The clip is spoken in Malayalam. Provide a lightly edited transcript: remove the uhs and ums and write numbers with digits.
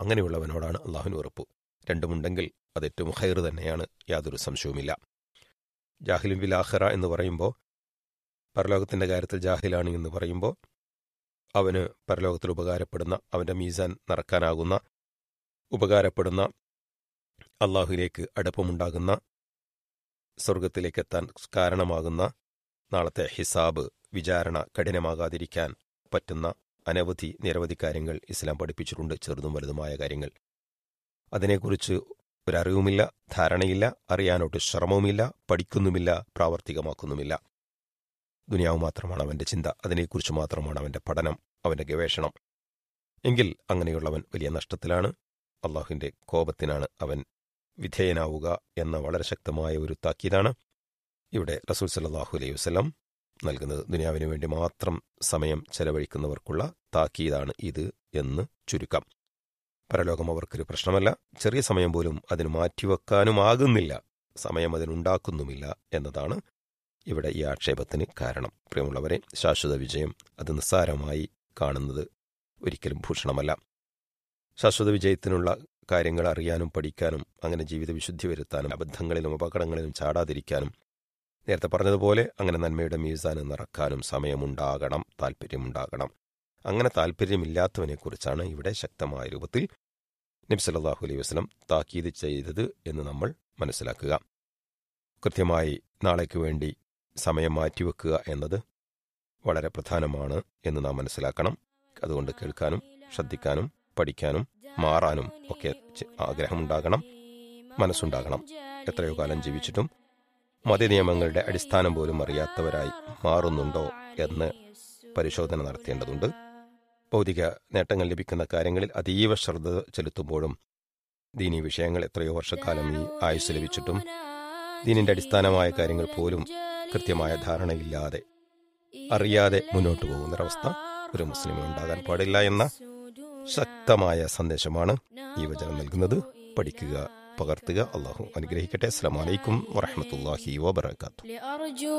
അങ്ങനെയുള്ളവനോടാണ് അള്ളാഹുവിന് വെറുപ്പ്. രണ്ടുമുണ്ടെങ്കിൽ അത് ഏറ്റവും ഖൈർ തന്നെയാണ്, യാതൊരു സംശയവുമില്ല. ജാഹിലും ബിൽ ആഖിറ എന്ന് പറയുമ്പോൾ, പരലോകത്തിൻ്റെ കാര്യത്തിൽ ജാഹിലാണ് എന്ന് പറയുമ്പോൾ, അവന് പരലോകത്തിൽ ഉപകാരപ്പെടുന്ന, അവൻ്റെ മീസാൻ നിറക്കാനാകുന്ന, ഉപകാരപ്പെടുന്ന, അള്ളാഹുവിലേക്ക് അടുപ്പമുണ്ടാകുന്ന, സ്വർഗത്തിലേക്കെത്താൻ കാരണമാകുന്ന, നാളത്തെ ഹിസാബ്, വിചാരണ കഠിനമാകാതിരിക്കാൻ പറ്റുന്ന നിരവധി കാര്യങ്ങൾ ഇസ്ലാം പഠിപ്പിച്ചിട്ടുണ്ട്, ചെറുതും വലുതുമായ കാര്യങ്ങൾ. അതിനെക്കുറിച്ച് ഒരറിവുമില്ല, ധാരണയില്ല, അറിയാനോട്ട് ശ്രമവുമില്ല, പഠിക്കുന്നുമില്ല, പ്രാവർത്തികമാക്കുന്നുമില്ല. ദുനിയാവ് മാത്രമാണ് അവൻ്റെ ചിന്ത, അതിനെക്കുറിച്ച് മാത്രമാണ് അവൻ്റെ പഠനം, അവൻ്റെ ഗവേഷണം. എങ്കിൽ അങ്ങനെയുള്ളവൻ വലിയ നഷ്ടത്തിലാണ്, അള്ളാഹുവിൻ്റെ കോപത്തിനാണ് അവൻ വിധേയനാവുക എന്ന വളരെ ശക്തമായ ഒരു താക്കീതാണ് ഇവിടെ റസൂൽ സല്ലല്ലാഹു അലൈഹി വസല്ലം നൽകുന്നത്. ദുനിയാവിന് വേണ്ടി മാത്രം സമയം ചെലവഴിക്കുന്നവർക്കുള്ള താക്കീതാണ് ഇത് എന്ന് ചുരുക്കം. പരലോകം അവർക്കൊരു പ്രശ്നമല്ല, ചെറിയ സമയം പോലും അതിന് മാറ്റിവെക്കാനുമാകുന്നില്ല, സമയം അതിനുണ്ടാക്കുന്നുമില്ല എന്നതാണ് ഇവിടെ ഈ ആക്ഷേപത്തിന് കാരണം. പ്രിയമുള്ളവരെ, ശാശ്വത വിജയം അത് നിസ്സാരമായി കാണുന്നത് ഒരിക്കലും ഭൂഷണമല്ല. ശാശ്വത വിജയത്തിനുള്ള കാര്യങ്ങൾ അറിയാനും പഠിക്കാനും, അങ്ങനെ ജീവിത വിശുദ്ധി വരുത്താനും, അബദ്ധങ്ങളിലും അപകടങ്ങളിലും ചാടാതിരിക്കാനും, നേരത്തെ പറഞ്ഞതുപോലെ അങ്ങനെ നന്മയുടെ മീസാന് നിറക്കാനും സമയമുണ്ടാകണം, താല്പര്യമുണ്ടാകണം. അങ്ങനെ താല്പര്യമില്ലാത്തവനെക്കുറിച്ചാണ് ഇവിടെ ശക്തമായ രൂപത്തിൽ നബി സല്ലല്ലാഹു അലൈഹി വസല്ലം താക്കീത് ചെയ്തത് എന്ന് നമ്മൾ മനസ്സിലാക്കുക. കൃത്യമായി നാളേക്ക് വേണ്ടി സമയം മാറ്റിവെക്കുക എന്നത് വളരെ പ്രധാനമാണ് എന്ന് നാം മനസ്സിലാക്കണം. അതുകൊണ്ട് കേൾക്കാനും ശ്രദ്ധിക്കാനും പഠിക്കാനും മാറാനും ഒക്കെ ആഗ്രഹമുണ്ടാകണം, മനസ്സുണ്ടാകണം. എത്രയോ കാലം ജീവിച്ചിട്ടും മതനിയമങ്ങളുടെ അടിസ്ഥാനം പോലും അറിയാത്തവരായി മാറുന്നുണ്ടോ എന്ന് പരിശോധന നടത്തേണ്ടതുണ്ട്. ഭൗതിക നേട്ടങ്ങൾ ലഭിക്കുന്ന കാര്യങ്ങളിൽ അതീവ ശ്രദ്ധ ചെലുത്തുമ്പോഴും ദീനീ വിഷയങ്ങൾ എത്രയോ വർഷക്കാലം ഈ ആയുസ് ലഭിച്ചിട്ടും ദീനിന്റെ അടിസ്ഥാനമായ കാര്യങ്ങൾ പോലും കൃത്യമായ ധാരണയില്ലാതെ, അറിയാതെ മുന്നോട്ട് പോകുന്നൊരവസ്ഥ ഒരു മുസ്ലിമിന് ഉണ്ടാകാൻ പാടില്ല എന്ന ശക്തമായ സന്ദേശമാണ് ഈ വചനം നൽകുന്നത്. പഠിക്കുക, പകർത്തുക. അള്ളാഹു അനുഗ്രഹിക്കട്ടെ. അസ്സലാമു അലൈക്കും വറഹ്മത്തുള്ളാഹി വബറകാതുഹു.